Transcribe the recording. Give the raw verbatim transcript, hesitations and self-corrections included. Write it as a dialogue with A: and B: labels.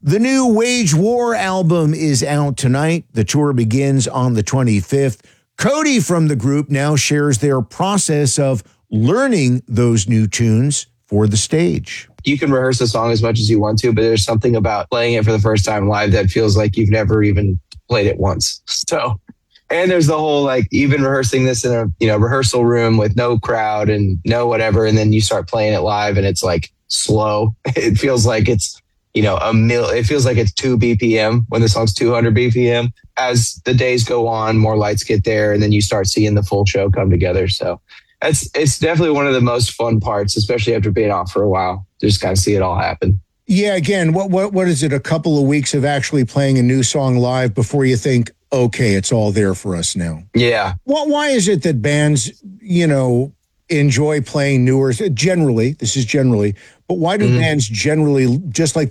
A: The new Wage War album is out tonight. The tour begins on the twenty-fifth. Cody from the group now shares their process of learning those new tunes for the stage.
B: You can rehearse a song as much as you want to, but there's something about playing it for the first time live that feels like you've never even played it once. So, and there's the whole, like, even rehearsing this in a, you know, rehearsal room with no crowd and no whatever, and then you start playing it live and it's like slow. It feels like it's, you know, a mil, it feels like it's two B P M when the song's two hundred B P M. As the days go on, more lights get there, and then you start seeing the full show come together. So it's, it's definitely one of the most fun parts, especially after being off for a while, to just kind of see it all happen.
A: Yeah, again, what what what is it? A couple of weeks of actually playing a new song live before you think, okay, it's all there for us now.
B: Yeah.
A: Well, why is it that bands, you know, enjoy playing newer? Generally, this is generally, but why do mm-hmm. bands generally, just like